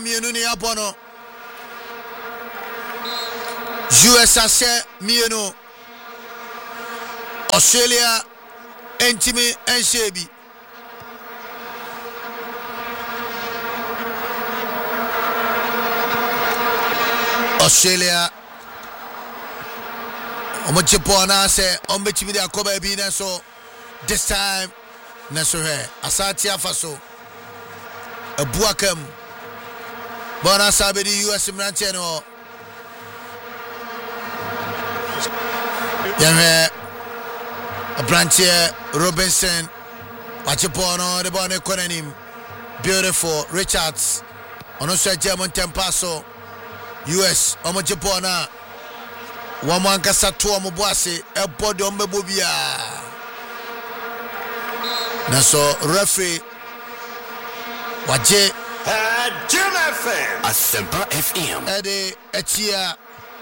mienu ni abono US ase mienu Australia entimi enshebi Australia Omochepona se ombetimi dia koba bi na so this time na so he asati afaso abuakam bona sabe di US mranche no yame Branche Robinson Wachipono the bone konanim beautiful Richards ono so German tempaso US omojepona wamanka sato omoboase ebode ombebobia na so referee waje Jim FM Asempa FM ede etia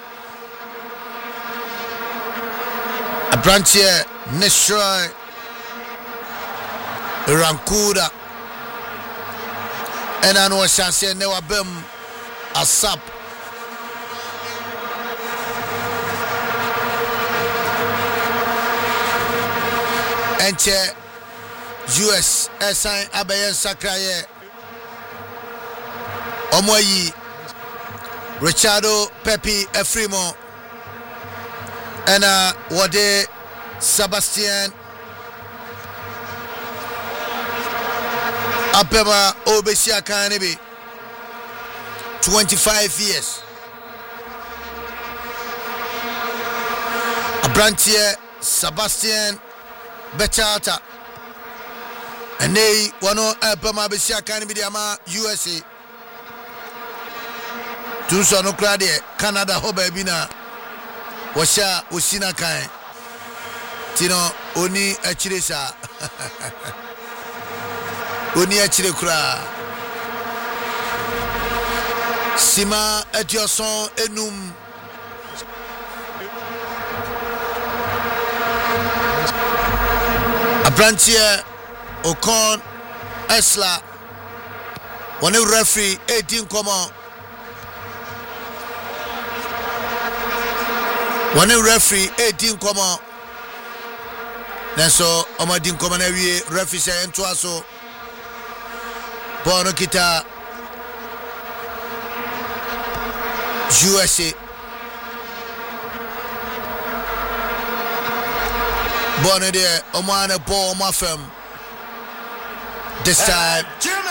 Branche Nestroy Rankuda ena no chance ne wabem asap enche US esan abayen sakraye omoyi Richardo Pepe Efrimo ena wode Sebastian Apema Obesia Kanebe 25 years Abrantie Sebastian Bechata Ene wano Apema Obesia Kanebe diama USA Tunso no krade Canada hoba bina washa usina kan tino oni achire sa oni achire kura sima etioson enum Abrantie Okon Esla one referee 18 come one referee 18 come on Nenso omadin come na wie referee say ento aso bono kita USA bono de omana bo mafem this time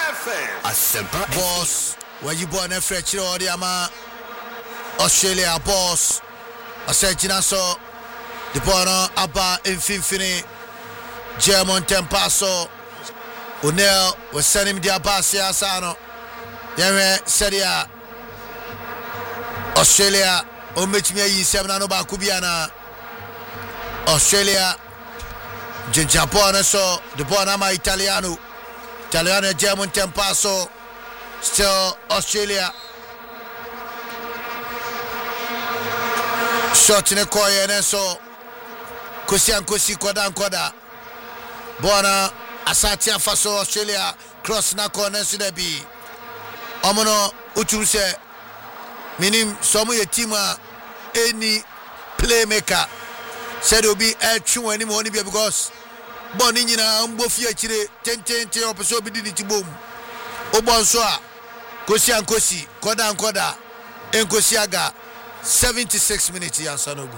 boss when you born a fresh or ama Australia boss Asejina so the bono aba infinfini German tempaso Unel was sending him the abasia sano Yeme seria Australia omechime yi semna no ba kubiana Australia Japan so the bono ama Italiano German tempaso still Australia shot in a koye and so Kosi koda Bona Asatia Faso Australia cross na corner sidebi Omono utumse minim somo ye team any playmaker said will be a true anymore because boni nyina mbofi akire 10 opeso bi di tibom obonso a Kosi koda enkosi aga 76 minutes Yansanogo.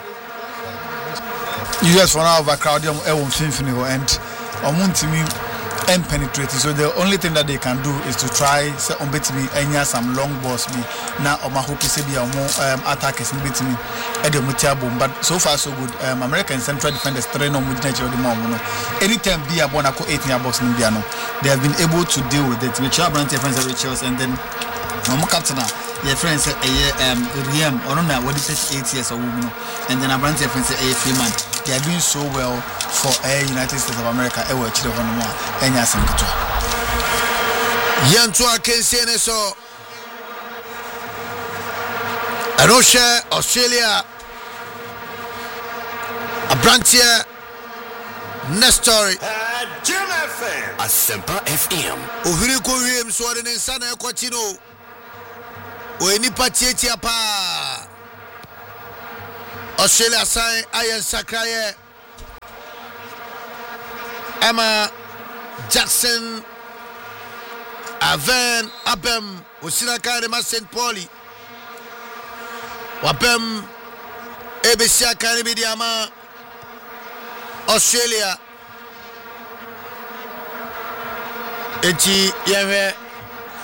US for now overcrowded and Omuntimi and penetrate. So the only thing that they can do is to try say on betimi enya some long balls be now Oma hope say be more attackers in betimi Edo Mutiabo but so far so good. American central defenders train on with nature the mom. Anytime be a bonako 18 box in Biano, they have been able to deal with it. Which are brand friends Richards and then captain your friends say Riem or not what is 8 years old and then a brand friends say Freeman. They are doing so well for United States of America. Ever children on more Enya Sankato. Yantua Kensene so Russia, Australia, Abrantia, Nestor, Jim FM, Asempa FM. Uhuru Williams, what in Sana Quatino, we nipa tietia pa Australia sign ayen sakraye Emma Jackson Aven Abem Usinaka de St. Pauli Wapem ABC Academy Diama Australia Eti yewe